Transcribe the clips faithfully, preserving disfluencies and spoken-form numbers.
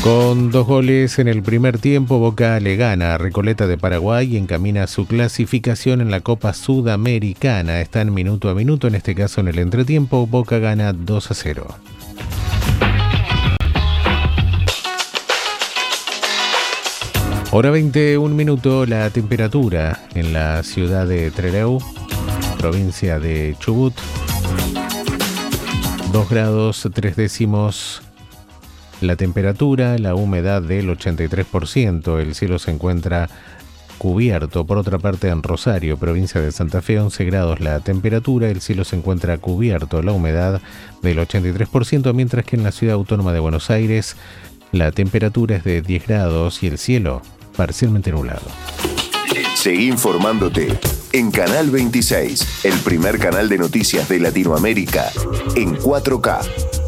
Con dos goles en el primer tiempo, Boca le gana a Recoleta de Paraguay y encamina su clasificación en la Copa Sudamericana. Están minuto a minuto, en este caso en el entretiempo. Boca gana dos a cero. Hora veinte, un minuto. La temperatura en la ciudad de Trelew, provincia de Chubut, dos grados tres décimos. La temperatura, la humedad del ochenta y tres por ciento, el cielo se encuentra cubierto. Por otra parte, en Rosario, provincia de Santa Fe, once grados la temperatura, el cielo se encuentra cubierto, la humedad del ochenta y tres por ciento, mientras que en la ciudad autónoma de Buenos Aires la temperatura es de diez grados y el cielo parcialmente nublado. Seguí informándote en Canal veintiséis, el primer canal de noticias de Latinoamérica en cuatro K.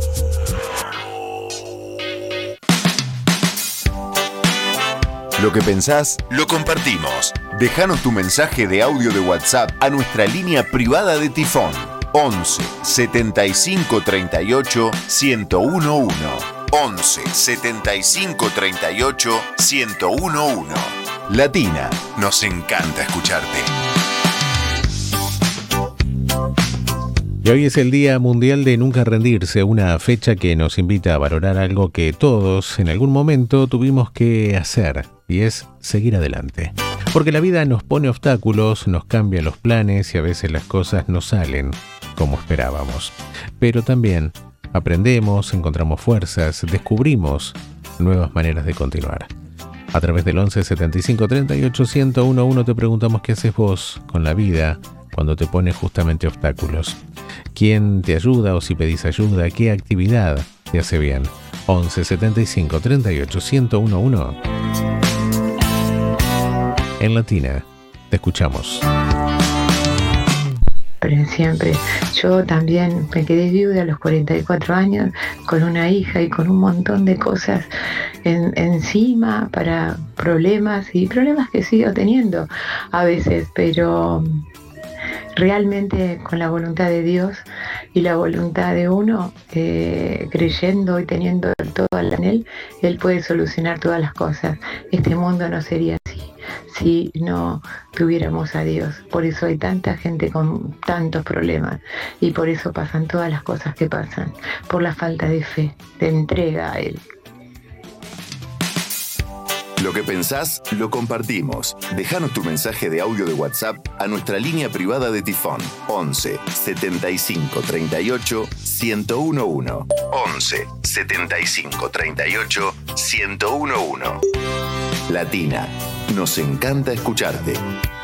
Lo que pensás, lo compartimos. Déjanos tu mensaje de audio de WhatsApp a nuestra línea privada de Tifón. once setenta y cinco treinta y ocho ciento uno. once setenta y cinco treinta y ocho ciento uno. Latina, nos encanta escucharte. Y hoy es el Día Mundial de Nunca Rendirse, una fecha que nos invita a valorar algo que todos en algún momento tuvimos que hacer, y es seguir adelante. Porque la vida nos pone obstáculos, nos cambia los planes y a veces las cosas no salen como esperábamos. Pero también aprendemos, encontramos fuerzas, descubrimos nuevas maneras de continuar. A través del once setenta y cinco treinta y ocho ciento uno te preguntamos qué haces vos con la vida cuando te pone justamente obstáculos. ¿Quién te ayuda o si pedís ayuda? ¿Qué actividad te hace bien? once setenta y cinco treinta y ocho ciento uno. En Latina, te escuchamos. Siempre. Yo también me quedé viuda a los cuarenta y cuatro años con una hija y con un montón de cosas en, encima para problemas y problemas que sigo teniendo a veces, pero realmente con la voluntad de Dios y la voluntad de uno, eh, creyendo y teniendo todo en Él, Él puede solucionar todas las cosas. Este mundo no sería así si no tuviéramos a Dios. Por eso hay tanta gente con tantos problemas y por eso pasan todas las cosas que pasan, por la falta de fe, de entrega a Él. Lo que pensás, lo compartimos. Déjanos tu mensaje de audio de WhatsApp a nuestra línea privada de Tifón. once setenta y cinco treinta y ocho ciento uno. once setenta y cinco treinta y ocho ciento uno. Latina, nos encanta escucharte.